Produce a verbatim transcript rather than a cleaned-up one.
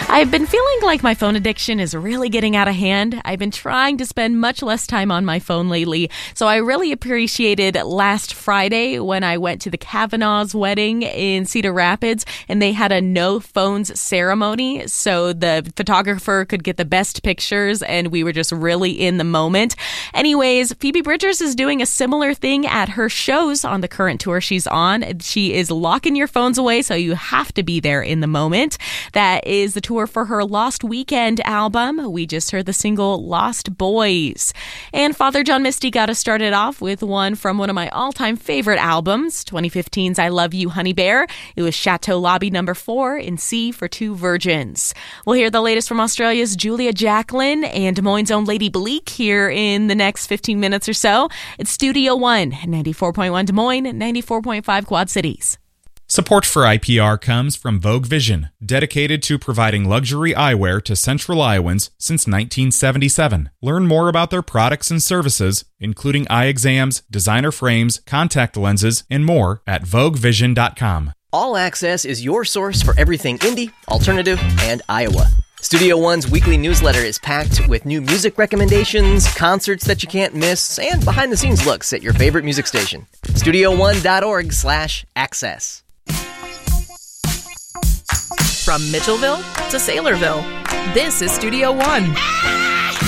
I've been feeling like my phone addiction is really getting out of hand. I've been trying to spend much less time on my phone lately, so I really appreciated last Friday when I went to the Kavanaugh's wedding in Cedar Rapids, and they had a no phones ceremony, so the photographer could get the best pictures, and we were just really in the moment. Anyways, Phoebe Bridgers is doing a similar thing at her shows on the current tour she's on. She is locking your phones away, so you have to be there in the moment. That is the tour for her Lost Weekend album. We just heard the single Lost Boys. And Father John Misty got us started off with one from one of my all-time favorite albums, twenty fifteen's I Love You, Honey Bear. It was Chateau Lobby number four in C for Two Virgins. We'll hear the latest from Australia's Julia Jacklin and Des Moines' own Lady Bleak here in the next fifteen minutes or so. It's Studio One, ninety-four point one Des Moines, ninety-four point five Quad Cities. Support for I P R comes from Vogue Vision, dedicated to providing luxury eyewear to Central Iowans since nineteen seventy-seven. Learn more about their products and services, including eye exams, designer frames, contact lenses, and more at vogue vision dot com. All Access is your source for everything indie, alternative, and Iowa. Studio One's weekly newsletter is packed with new music recommendations, concerts that you can't miss, and behind-the-scenes looks at your favorite music station. studio one dot org slash access. From Mitchellville to Saylorville, this is Studio One.